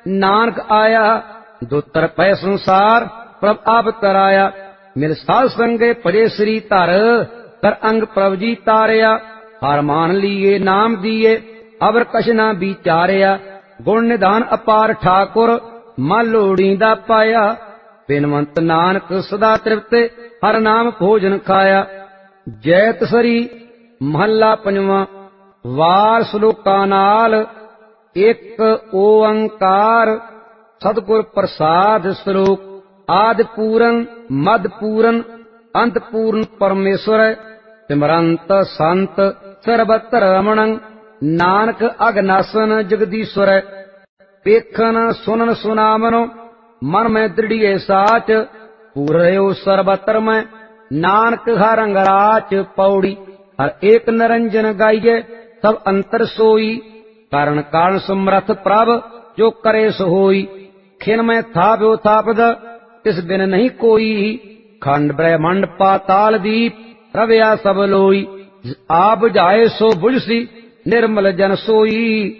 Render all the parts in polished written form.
नानक आया दुतर पै संसार प्रभ आप तराया मिल साध संगे भजे श्री धर कर अंग प्रभ जी तारिया हार मान लिये नाम दिए अवर कछ ना विचारिया गुण निधान अपार ठाकुर मन लोड़ींदा पाया बिनवंत नानक सदा तृप्त हर नाम भोजन खाया। जैत सरी महला पंजवां वार श्लोकां नाल एक ओंकार सतगुर प्रसाद श्लोक आदि पूरन मद पूरन अंत पूर्ण परमेश्वर सिमरंत संत सर्वत्र रमणं नानक अगनासन जगदीश्वर पेखन सुनन सुनामनो मन में दृढ़िए साच पूर्यो सर्वत्र में नानक हर अंगराच पौड़ी हर एक निरंजन गाइये सब अंतर सोई कारण कारण समर्थ प्रभ जो करे सो होई खिन में थाप्यो थापद तिस बिन नहीं कोई खंड ब्रह्मंड पाताल दीप रव्या सब लोई आप बुझाए सो बुझसी निर्मल जन सोई।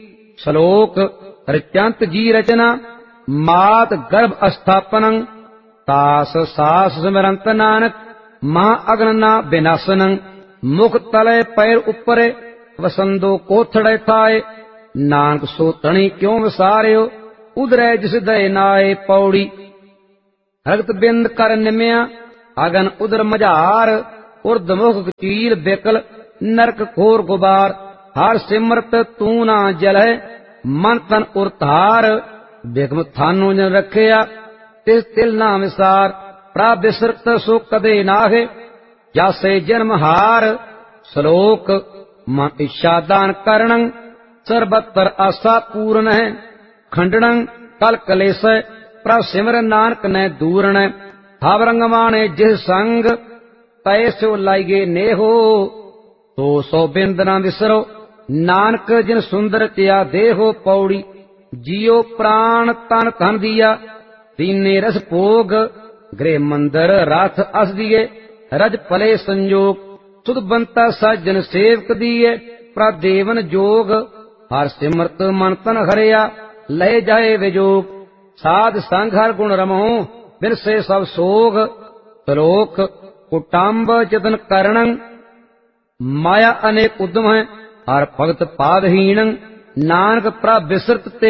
श्लोक हरिचंत जी रचना मात गर्भ स्थापनं तास सास सिमरंत नानक महा अग्न ना विनाशनं मुख तले पैर ऊपरे वसंदो कोथड़े थाए नानक सो तणी क्यों विसारियो उदरै जिस दय नाए पौड़ी रगत बिंद कर निम्या अगन उदर मझार उर्द मुख चील बिकल नरक खोर गुबार हर सिमरत तू ना जलय मन तन उरतार बिगम थानू जन रखिया तिस तिल ना विसार प्रा बिसरत सो कदे नाहे जासे जन्म हार। श्लोक मन इच्छा दान करणं सर्वत्र आशा पूर्ण है खंडनं कल कलेश प्र सिमर नानक ने दूरण थावरंग माने जिस संग तय सो लाइगे नेहो तो सो बिंद न विसरो नानक जिन सुंदर किया देहो पौड़ी जियो प्राण तन धन दिया दीने रस भोग गृह मंदिर रथ अस दिए रज पले संयोग सुध बंता सज्जन सेवक दिए प्रदेवन जोग हर सिमरत मन तन हरिया ले जाए विजोग साध संग हर गुण रमो बिन से सब सोग। श्लोक कुटुंब जतन करणं माया अनेक उद्यम है हर भगत पादहीनं नानक प्र विसृत